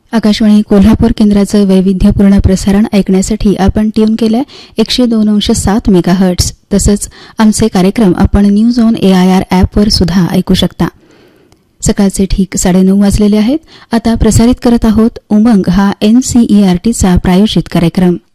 आकाशवाणी कोल्हापूर केंद्राचं वैविध्यपूर्ण प्रसारण ऐकण्यासाठी आपण ट्यून केलंय 102.7 मेगाहर्ट्झ. तसंच आमचे कार्यक्रम आपण न्यूज ऑन AIR ॲपवर सुद्धा ऐकू शकता. सकाळचे ठीक 9:30 वाजलेले आहेत. आता प्रसारित करत आहोत उमंग हा NCERTचा प्रायोजित कार्यक्रम.